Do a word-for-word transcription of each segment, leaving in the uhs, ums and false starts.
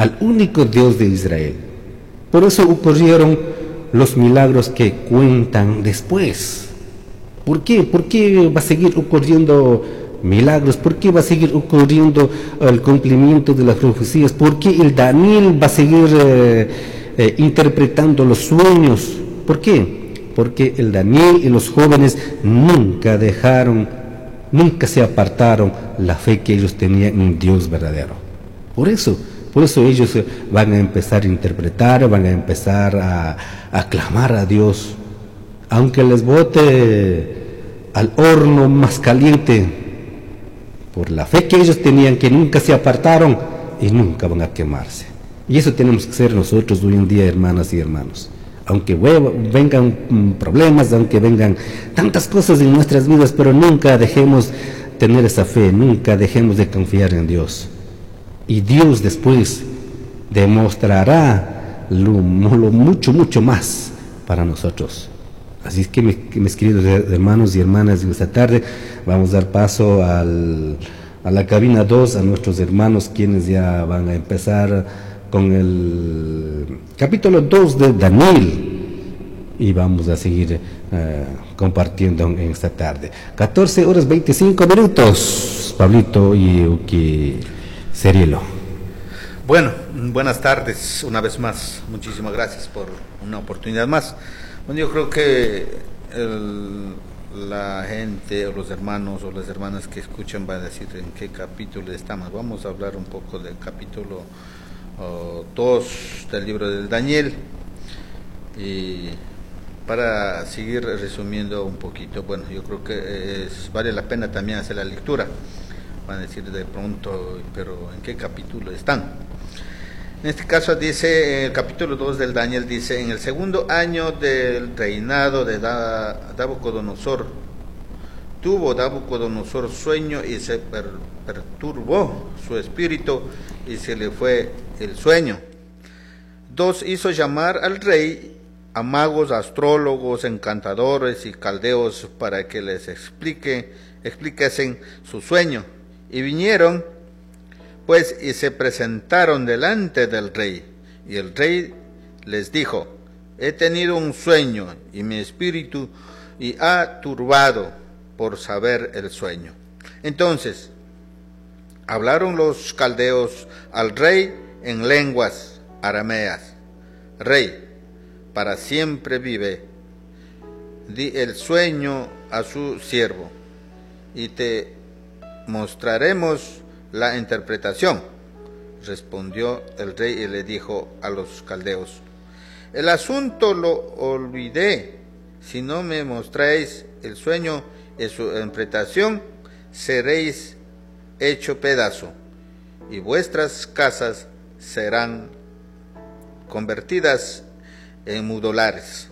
al único Dios de Israel. Por eso ocurrieron los milagros que cuentan después. ¿Por qué? ¿Por qué va a seguir ocurriendo milagros? ¿Por qué va a seguir ocurriendo el cumplimiento de las profecías? ¿Por qué el Daniel va a seguir eh, eh, interpretando los sueños? ¿Por qué? Porque el Daniel y los jóvenes nunca dejaron, nunca se apartaron la fe que ellos tenían en Dios verdadero. Por eso, por eso ellos van a empezar a interpretar, van a empezar a, a clamar a Dios. Aunque les bote al horno más caliente, por la fe que ellos tenían, que nunca se apartaron y nunca van a quemarse. Y eso tenemos que ser nosotros hoy en día, hermanas y hermanos. Aunque vengan problemas, aunque vengan tantas cosas en nuestras vidas, pero nunca dejemos tener esa fe, nunca dejemos de confiar en Dios. Y Dios después demostrará lo, lo mucho, mucho más para nosotros. Así es que, mis queridos hermanos y hermanas, esta tarde vamos a dar paso al, a la cabina dos, a nuestros hermanos quienes ya van a empezar con el capítulo dos de Daniel, y vamos a seguir uh, compartiendo en esta tarde. catorce horas veinticinco minutos, Pablito y Uki Cerilo. Bueno, buenas tardes una vez más, muchísimas gracias por una oportunidad más. Bueno, yo creo que el, la gente o los hermanos o las hermanas que escuchan van a decir en qué capítulo estamos. Vamos a hablar un poco del capítulo dos uh, del libro del Daniel, y para seguir resumiendo un poquito, bueno, yo creo que es, vale la pena también hacer la lectura. Van a decir de pronto, pero ¿en qué capítulo están? En este caso dice, el capítulo dos del Daniel dice: en el segundo año del reinado de Nabucodonosor, tuvo Nabucodonosor sueño y se per, perturbó su espíritu y se le fue el sueño. Dos, hizo llamar al rey a magos, astrólogos, encantadores y caldeos para que les explique, explicasen su sueño. Y vinieron pues y se presentaron delante del rey, y el rey les dijo: he tenido un sueño y mi espíritu y ha turbado por saber el sueño. Entonces hablaron los caldeos al rey en lenguas arameas: rey, para siempre vive, di el sueño a su siervo y te mostraremos la interpretación. Respondió el rey y le dijo a los caldeos: el asunto lo olvidé. Si no me mostráis el sueño y su interpretación, seréis hecho pedazo, y vuestras casas serán convertidas en mudolares.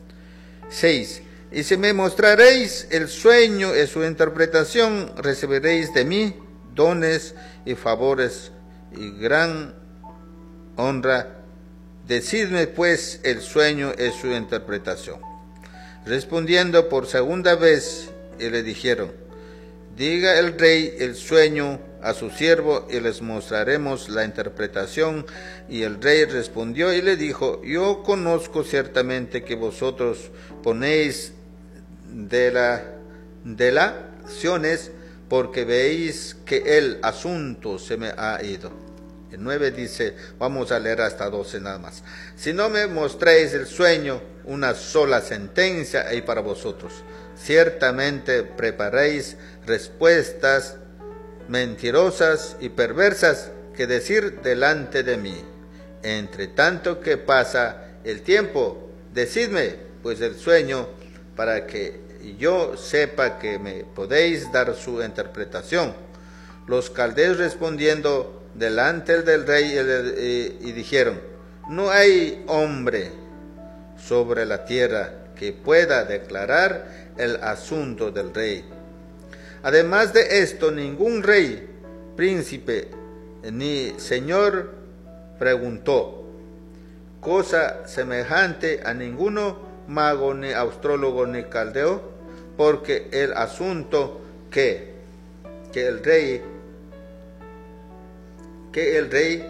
seis. Y si me mostraréis el sueño y su interpretación, recibiréis de mí dones y favores y gran honra. Decidme pues el sueño y su interpretación. Respondiendo por segunda vez, y le dijeron: diga el rey el sueño a su siervo y les mostraremos la interpretación. Y el rey respondió y le dijo: yo conozco ciertamente que vosotros ponéis de la delaciones, porque veis que el asunto se me ha ido. El nueve dice, vamos a leer hasta doce nada más: si no me mostréis el sueño, una sola sentencia hay para vosotros. Ciertamente preparéis respuestas mentirosas y perversas que decir delante de mí. Entre tanto que pasa el tiempo, decidme pues el sueño, para que yo sepa que me podéis dar su interpretación. Los caldeos respondiendo delante del rey y, y, y dijeron: no hay hombre sobre la tierra que pueda declarar el asunto del rey. Además de esto, ningún rey, príncipe ni señor preguntó cosa semejante a ninguno mago, ni astrólogo, ni caldeo, porque el asunto que, que el rey que el rey